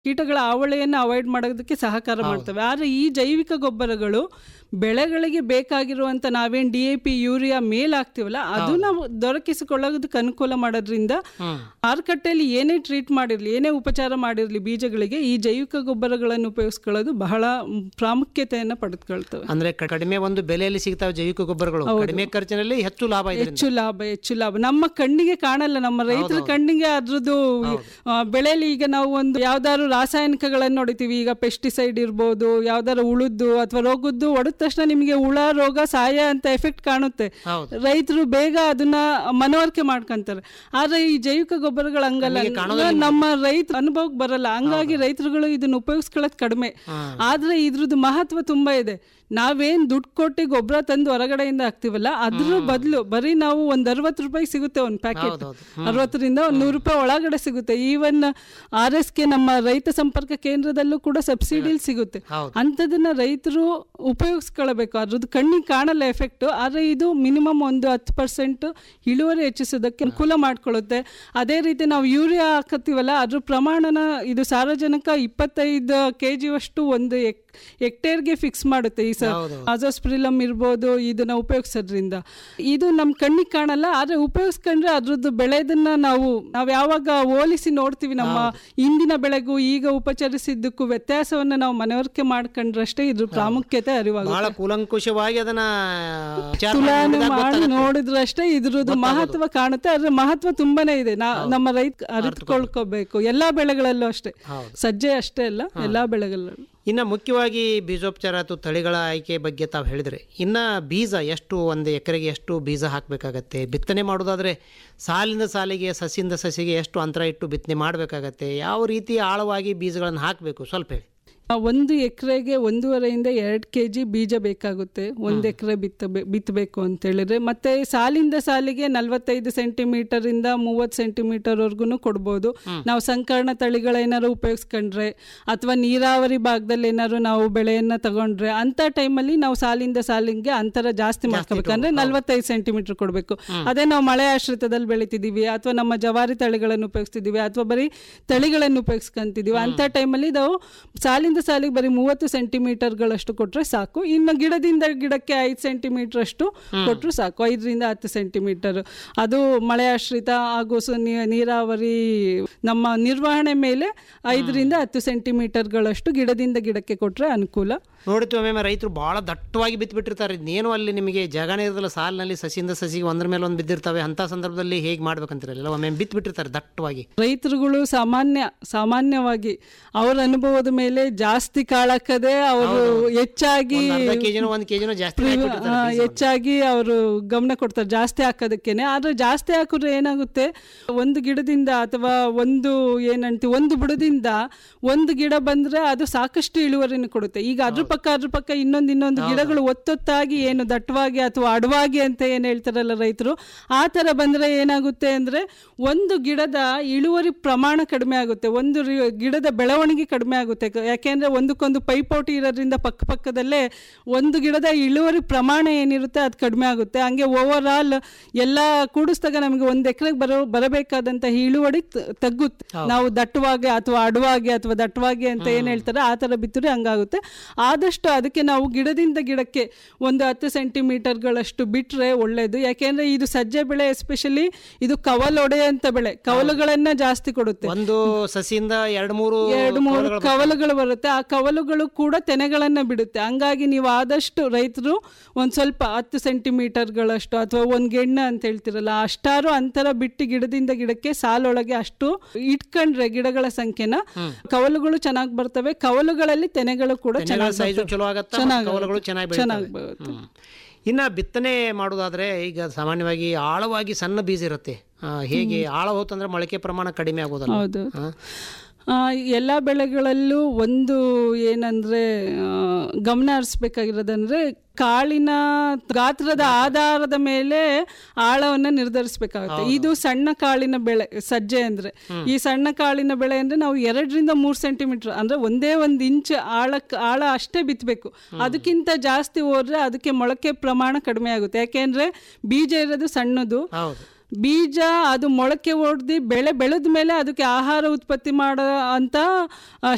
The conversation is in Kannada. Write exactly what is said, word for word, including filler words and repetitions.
ಕೀಟಗಳ ಹಾವಳಿಯನ್ನು ಅವಾಯ್ಡ್ ಮಾಡೋದಕ್ಕೆ ಸಹಕಾರ ಮಾಡ್ತವೆ. ಆದರೆ ಈ ಜೈವಿಕ ಗೊಬ್ಬರಗಳು ಬೆಳೆಗಳಿಗೆ ಬೇಕಾಗಿರುವಂಥ ನಾವೇನು ಡಿ ಎ ಪಿ ಯೂರಿಯಾ ಮೇಲ್ ಹಾಕ್ತೀವಲ್ಲ ಅದನ್ನ ದೊರಕಿಸಿಕೊಳ್ಳೋದಕ್ಕೆ ಅನುಕೂಲ ಮಾಡೋದ್ರಿಂದ ಮಾರುಕಟ್ಟೆಯಲ್ಲಿ ಏನೇ ಟ್ರೀಟ್ ಮಾಡಿರಲಿ, ಏನೇ ಉಪಚಾರ ಮಾಡಿರಲಿ ಬೀಜಗಳಿಗೆ ಈ ಜೈವಿಕ ಗೊಬ್ಬರಗಳನ್ನು ಉಪಯೋಗಿಸ್ಕೊಳ್ಳೋದು ಬಹಳ ಪ್ರಾಮುಖ್ಯತೆಯನ್ನು ಪಡೆದುಕೊಳ್ತವೆ. ಅಂದ್ರೆ ಕಡಿಮೆ ಒಂದು ಬೆಲೆಯಲ್ಲಿ ಸಿಗ್ತಾವೆ ಜೈವಿಕ ಗೊಬ್ಬರಗಳು, ಕಡಿಮೆ ಖರ್ಚಿನಲ್ಲಿ ಹೆಚ್ಚು ಲಾಭ ಹೆಚ್ಚು ಲಾಭ ಹೆಚ್ಚು ಲಾಭ ನಮ್ಮ ಕಣ್ಣಿಗೆ ಕಾಣಲ್ಲ, ನಮ್ಮ ರೈತರ ಕಣ್ಣಿಗೆ ಅದ್ರದ್ದು ಬೆಳೆಯಲ್ಲಿ. ಈಗ ನಾವು ಒಂದು ಯಾವ್ದಾದ್ರು ರಾಸಾಯನಿಕಗಳನ್ನು ನೋಡಿತೀವಿ, ಈಗ ಪೆಸ್ಟಿಸೈಡ್ ಇರ್ಬೋದು, ಯಾವ್ದಾದ್ರು ಉಳುದ್ದು ಅಥವಾ ರೋಗದ್ದು ಹೊಡೆದ ತಕ್ಷಣ ನಿಮಗೆ ಹುಳ ರೋಗ ಸಾಯ ಅಂತ ಎಫೆಕ್ಟ್ ಕಾಣುತ್ತೆ. ರೈತರು ಬೇಗ ಅದನ್ನ ಮನವರಿಕೆ ಮಾಡ್ಕೊಂತಾರೆ. ಆದ್ರೆ ಈ ಜೈವಿಕ ಗೊಬ್ಬರಗಳು ಹಂಗಲ್ಲ, ನಮ್ಮ ರೈತ ಅನುಭವಕ್ಕೆ ಬರಲ್ಲ. ಹಂಗಾಗಿ ರೈತರುಗಳು ಇದನ್ನ ಉಪಯೋಗಿಸ್ಕೊಳ್ಳೋದು ಕಡಿಮೆ. ಆದ್ರೆ ಇದ್ರದ್ದು ಮಹತ್ವ ತುಂಬಾ ಇದೆ. ನಾವೇನ್ ದುಡ್ಡು ಕೊಟ್ಟು ಗೊಬ್ಬರ ತಂದು ಹೊರಗಡೆಯಿಂದ ಹಾಕ್ತಿವಲ್ಲ ಅದ್ರ ಬದಲು ಬರೀ ನಾವು ಒಂದ್ ಅರವತ್ತು ರೂಪಾಯಿ ಸಿಗುತ್ತೆ ಒಂದು ಪ್ಯಾಕೆಟ್, ಅರವತ್ತರಿಂದ ಒಂದ್ ನೂರು ರೂಪಾಯಿ ಒಳಗಡೆ ಸಿಗುತ್ತೆ. ಈವನ್ ಆರ್ ಎಸ್ ಕೆ ನಮ್ಮ ರೈತ ಸಂಪರ್ಕ ಕೇಂದ್ರದಲ್ಲೂ ಕೂಡ ಸಬ್ಸಿಡಿ ಸಿಗುತ್ತೆ. ಅಂತದನ್ನ ರೈತರು ಉಪಯೋಗಿಸ್ಕೊಳ್ಬೇಕು. ಅದ್ರದ್ದು ಕಣ್ಣಿಗೆ ಕಾಣಲ್ಲ ಎಫೆಕ್ಟ್, ಆದ್ರೆ ಇದು ಮಿನಿಮಮ್ ಒಂದು ಹತ್ತು ಪರ್ಸೆಂಟ್ ಇಳುವರಿ ಹೆಚ್ಚಿಸೋದಕ್ಕೆ ಅನುಕೂಲ ಮಾಡ್ಕೊಳ್ಳುತ್ತೆ. ಅದೇ ರೀತಿ ನಾವು ಯೂರಿಯಾ ಹಾಕತ್ತೀವಲ್ಲ ಅದ್ರ ಪ್ರಮಾಣನ ಇದು ಸಾರಜನಕ ಇಪ್ಪತ್ತೈದು ಕೆ ಜಿ ಅಷ್ಟು ಒಂದು ಹೆಕ್ಟೇರ್ಗೆ ಫಿಕ್ಸ್ ಮಾಡುತ್ತೆ. ಈ ಅಜೋಸ್ಪ್ರಿಲಮ್ ಇರ್ಬೋದು, ಇದನ್ನ ಉಪಯೋಗಿಸೋದ್ರಿಂದ ಇದು ನಮ್ ಕಣ್ಣಿಗೆ ಕಾಣಲ್ಲ, ಆದ್ರೆ ಉಪಯೋಗಿಸ್ಕೊಂಡ್ರೆ ಅದ್ರದ್ದು ಬೆಳೆದನ್ನ ನಾವು ನಾವ್ ಯಾವಾಗ ಹೋಲಿಸಿ ನೋಡ್ತೀವಿ ನಮ್ಮ ಇಂದಿನ ಬೆಳೆಗೂ ಈಗ ಉಪಚರಿಸಿದ್ದಕ್ಕೂ ವ್ಯತ್ಯಾಸವನ್ನ ನಾವು ಮನವರಿಕೆ ಮಾಡ್ಕೊಂಡ್ರಷ್ಟೇ ಇದ್ರ ಪ್ರಾಮುಖ್ಯತೆ ಅರಿವಾಗುತ್ತೆ. ಕೂಲಂಕುಷವಾಗಿ ಅದನ್ನ ತುಲನೆ ಮಾಡಿ ನೋಡಿದ್ರಷ್ಟೇ ಇದ್ರದ್ದು ಮಹತ್ವ ಕಾಣುತ್ತೆ. ಅದ್ರ ಮಹತ್ವ ತುಂಬಾನೇ ಇದೆ. ನಮ್ಮ ರೈತ ಅರಿತುಕೊಳ್ಕೋಬೇಕು. ಎಲ್ಲಾ ಬೆಳೆಗಳಲ್ಲೂ ಅಷ್ಟೇ, ಸಜ್ಜೆ ಅಷ್ಟೇ ಅಲ್ಲ, ಎಲ್ಲಾ ಬೆಳೆಗಳಲ್ಲೂ. ಇನ್ನು ಮುಖ್ಯವಾಗಿ ಬೀಜೋಪಚಾರ ಅಥವಾ ತಳಿಗಳ ಆಯ್ಕೆ ಬಗ್ಗೆ ತಾವು ಹೇಳಿದ್ರೆ, ಇನ್ನು ಬೀಜ ಎಷ್ಟು ಒಂದು ಎಕರೆಗೆ ಎಷ್ಟು ಬೀಜ ಹಾಕಬೇಕಾಗತ್ತೆ? ಬಿತ್ತನೆ ಮಾಡೋದಾದರೆ ಸಾಲಿಂದ ಸಾಲಿಗೆ ಸಸಿಯಿಂದ ಸಸಿಗೆ ಎಷ್ಟು ಅಂತರ ಇಟ್ಟು ಬಿತ್ತನೆ ಮಾಡಬೇಕಾಗತ್ತೆ? ಯಾವ ರೀತಿ ಆಳವಾಗಿ ಬೀಜಗಳನ್ನು ಹಾಕಬೇಕು ಸ್ವಲ್ಪ ಹೇಳಿ. ಒಂದು ಎಕರೆಗೆ ಒಂದೂವರೆಯಿಂದ ಎರಡು ಕೆ ಜಿ ಬೀಜ ಬೇಕಾಗುತ್ತೆ ಒಂದು ಎಕರೆ ಬಿತ್ತ ಬಿತ್ತಬೇಕು ಅಂತ ಹೇಳಿದ್ರೆ. ಮತ್ತೆ ಸಾಲಿಂದ ಸಾಲಿಗೆ ನಲ್ವತ್ತೈದು ಸೆಂಟಿಮೀಟರ್ ಇಂದ ಮೂವತ್ತು ಸೆಂಟಿಮೀಟರ್ ವರ್ಗು ಕೊಡ್ಬೋದು. ನಾವು ಸಂಕರ್ಣ ತಳಿಗಳೇನಾದ್ರು ಉಪಯೋಗಿಸ್ಕೊಂಡ್ರೆ ಅಥವಾ ನೀರಾವರಿ ಭಾಗದಲ್ಲಿ ಏನಾದ್ರು ನಾವು ಬೆಳೆಯನ್ನ ತಗೊಂಡ್ರೆ ಅಂತ ಟೈಮಲ್ಲಿ ನಾವು ಸಾಲಿಂದ ಸಾಲಿಗೆ ಅಂತರ ಜಾಸ್ತಿ ಮಾಡ್ಕೋಬೇಕಂದ್ರೆ ನಲ್ವತ್ತೈದು ಸೆಂಟಿಮೀಟರ್ ಕೊಡಬೇಕು. ಅದೇ ನಾವು ಮಳೆ ಆಶ್ರಿತದಲ್ಲಿ ಬೆಳಿತಿದೀವಿ ಅಥವಾ ನಮ್ಮ ಜವಾರಿ ತಳಿಗಳನ್ನು ಉಪಯೋಗಿಸ್ತಿದೀವಿ ಅಥವಾ ಬರೀ ತಳಿಗಳನ್ನು ಉಪಯೋಗಿಸ್ಕೊಂತಿದೀವಿ ಅಂತ ಟೈಮಲ್ಲಿ ನಾವು ಸಾಲಿಂದ ಸಾಲಿಗೆ ಬರೀ ಮೂವತ್ತು ಸೆಂಟಿಮೀಟರ್ಗಳಷ್ಟು ಕೊಟ್ಟರೆ ಸಾಕು. ಇನ್ನು ಗಿಡದಿಂದ ಗಿಡಕ್ಕೆ ಐದು ಸೆಂಟಿಮೀಟರ್ ಅಷ್ಟು ಕೊಟ್ಟರು ಸಾಕು, ಐದರಿಂದ ಹತ್ತು ಸೆಂಟಿಮೀಟರ್. ಅದು ಮಳೆ ಆಶ್ರಿತ ಹಾಗೂ ನೀರಾವರಿ ನಮ್ಮ ನಿರ್ವಹಣೆ ಮೇಲೆ ಐದರಿಂದ ಹತ್ತು ಸೆಂಟಿಮೀಟರ್ಗಳಷ್ಟು ಗಿಡದಿಂದ ಗಿಡಕ್ಕೆ ಕೊಟ್ಟರೆ ಅನುಕೂಲ. ನೋಡಿತು ಒಮ್ಮೆ ರೈತರು ಬಹಳ ದಟ್ಟವಾಗಿ ಬಿತ್ತುಬಿಟ್ಟಿರ್ತಾರೆ. ಇನ್ನೇನು ಅಲ್ಲಿ ನಿಮಗೆ ಜಾಗನೇ ಇರೋದಿಲ್ಲ, ಸಾಲಿನಲ್ಲಿ ಸಸಿಯಿಂದ ಸಸಿಗೆ ಒಂದ್ರ ಮೇಲೆ ಒಂದು ಬಿದ್ದಿರ್ತವೆ. ಅಂತ ಸಂದರ್ಭದಲ್ಲಿ ಹೇಗೆ ಮಾಡ್ಬೇಕಂತಿರಲ್ಲ, ಒಮ್ಮೆ ಬಿತ್ತುಬಿಟ್ಟಿರ್ತಾರೆ ದಟ್ಟವಾಗಿ. ರೈತರುಗಳು ಸಾಮಾನ್ಯ ಸಾಮಾನ್ಯವಾಗಿ ಅವರ ಅನುಭವದ ಮೇಲೆ ಜಾಸ್ತಿ ಕಾಳಕ್ಕದೆ ಅವರು ಹೆಚ್ಚಾಗಿ ಹೆಚ್ಚಾಗಿ ಅವರು ಗಮನ ಕೊಡ್ತಾರೆ ಜಾಸ್ತಿ ಹಾಕೋದಕ್ಕೇನೆ. ಆದ್ರೆ ಜಾಸ್ತಿ ಹಾಕಿದ್ರೆ ಏನಾಗುತ್ತೆ, ಒಂದು ಗಿಡದಿಂದ ಅಥವಾ ಒಂದು ಏನಂತೀವಿ ಒಂದು ಬುಡದಿಂದ ಒಂದು ಗಿಡ ಬಂದ್ರೆ ಅದು ಸಾಕಷ್ಟು ಇಳುವರಿನ ಕೊಡುತ್ತೆ. ಈಗ ಅದ್ರ ಪಕ್ಕ ಅದ್ರ ಪಕ್ಕ ಇನ್ನೊಂದು ಇನ್ನೊಂದು ಗಿಡಗಳು ಒತ್ತೊತ್ತಾಗಿ ಏನು ದಟ್ಟವಾಗಿ ಅಥವಾ ಅಡವಾಗಿ ಅಂತ ಏನ್ ಹೇಳ್ತಾರಲ್ಲ ರೈತರು, ಆ ತರ ಬಂದ್ರೆ ಏನಾಗುತ್ತೆ ಅಂದ್ರೆ ಒಂದು ಗಿಡದ ಇಳುವರಿ ಪ್ರಮಾಣ ಕಡಿಮೆ ಆಗುತ್ತೆ, ಒಂದು ಗಿಡದ ಬೆಳವಣಿಗೆ ಕಡಿಮೆ ಆಗುತ್ತೆ. ಯಾಕೆಂದ್ರೆ ಒಂದಕ್ಕೊಂದು ಪೈಪೋಟಿ ಇರೋದ್ರಿಂದ ಪಕ್ಕ ಪಕ್ಕದಲ್ಲೇ ಒಂದು ಗಿಡದ ಇಳುವರಿ ಪ್ರಮಾಣ ಏನಿರುತ್ತೆ ಅದು ಕಡಿಮೆ ಆಗುತ್ತೆ. ಹಂಗೆ ಓವರ್ ಆಲ್ ಎಲ್ಲ ಕೂಡಿಸಿದಾಗ ನಮಗೆ ಒಂದು ಎಕರೆಗೆ ಬರೋ ಬರಬೇಕಾದಂತಹ ಇಳುವರಿ ತಗ್ಗುತ್ತೆ. ನಾವು ದಟ್ಟವಾಗಿ ಅಥವಾ ಅಡವಾಗಿ ಅಥವಾ ದಟ್ಟವಾಗಿ ಅಂತ ಏನ್ ಹೇಳ್ತಾರೆ ಆ ತರ ಬಿತ್ತರೆ ಹಂಗಾಗುತ್ತೆ. ಆದಷ್ಟು ಅದಕ್ಕೆ ನಾವು ಗಿಡದಿಂದ ಗಿಡಕ್ಕೆ ಒಂದು ಹತ್ತು ಸೆಂಟಿಮೀಟರ್ಗಳಷ್ಟು ಬಿಟ್ರೆ ಒಳ್ಳೇದು. ಯಾಕೆಂದ್ರೆ ಇದು ಸಜ್ಜೆ ಬೆಳೆ ಎಸ್ಪೆಷಲಿ ಇದು ಕವಲೊಡೆಯಂತ ಬೆಳೆ, ಕವಲುಗಳನ್ನ ಜಾಸ್ತಿ ಕೊಡುತ್ತೆ. ಒಂದು ಸಸಿಯಿಂದ ಎರಡು ಮೂರು ಎರಡು ಮೂರು ಕವಲುಗಳು ಬರುತ್ತೆ. ಆ ಕವಲುಗಳು ಕೂಡ ತೆನೆಗಳನ್ನ ಬಿಡುತ್ತೆ. ಹಂಗಾಗಿ ನೀವು ಆದಷ್ಟು ರೈತರು ಒಂದ್ ಸ್ವಲ್ಪ ಹತ್ತು ಸೆಂಟಿಮೀಟರ್ಗಳಷ್ಟು ಅಥವಾ ಒಂದ್ ಗೆಣ್ಣ ಅಂತ ಹೇಳ್ತಿರಲ್ಲ ಅಷ್ಟಾರು ಅಂತರ ಬಿಟ್ಟು ಗಿಡದಿಂದ ಗಿಡಕ್ಕೆ ಸಾಲೊಳಗೆ ಅಷ್ಟು ಇಟ್ಕೊಂಡ್ರೆ ಗಿಡಗಳ ಸಂಖ್ಯೆನ ಕವಲುಗಳು ಚೆನ್ನಾಗಿ ಬರ್ತವೆ. ಕವಲುಗಳಲ್ಲಿ ತೆನೆಗಳು ಕೂಡ ಚೆನ್ನಾಗಿ ಬರುತ್ತೆ. ಇನ್ನು ಬಿತ್ತನೆ ಮಾಡೋದಾದ್ರೆ ಈಗ ಸಾಮಾನ್ಯವಾಗಿ ಆಳವಾಗಿ ಸಣ್ಣ ಬೀಜ ಇರುತ್ತೆ, ಹೇಗೆ ಆಳ ಹೋತಂದ್ರೆ ಮೊಳಕೆ ಪ್ರಮಾಣ ಕಡಿಮೆ ಆಗೋದಲ್ಲ. ಹೌದು, ಎಲ್ಲ ಬೆಳೆಗಳಲ್ಲೂ ಒಂದು ಏನಂದ್ರೆ ಗಮನ ಹರಿಸ್ಬೇಕಾಗಿರೋದಂದ್ರೆ ಕಾಳಿನ ಗಾತ್ರದ ಆಧಾರದ ಮೇಲೆ ಆಳವನ್ನ ನಿರ್ಧರಿಸಬೇಕಾಗುತ್ತೆ. ಇದು ಸಣ್ಣ ಕಾಳಿನ ಬೆಳೆ ಸಜ್ಜೆ ಅಂದ್ರೆ, ಈ ಸಣ್ಣ ಕಾಳಿನ ಬೆಳೆ ಅಂದ್ರೆ ನಾವು ಎರಡರಿಂದ ಮೂರು ಸೆಂಟಿಮೀಟರ್ ಅಂದ್ರೆ ಒಂದೇ ಒಂದು ಇಂಚ್ ಆಳಕ್ಕೆ ಆಳ ಅಷ್ಟೇ ಬಿತ್ತಬೇಕು. ಅದಕ್ಕಿಂತ ಜಾಸ್ತಿ ಹೋದ್ರೆ ಅದಕ್ಕೆ ಮೊಳಕೆ ಪ್ರಮಾಣ ಕಡಿಮೆ ಆಗುತ್ತೆ. ಯಾಕೆಂದ್ರೆ ಬೀಜ ಇರೋದು ಸಣ್ಣದು, ಬೀಜ ಅದು ಮೊಳಕೆ ಹೊಡೆದು ಬೆಳೆ ಬೆಳೆದ ಮೇಲೆ ಅದಕ್ಕೆ ಆಹಾರ ಉತ್ಪತ್ತಿ ಮಾಡೋ ಅಂತ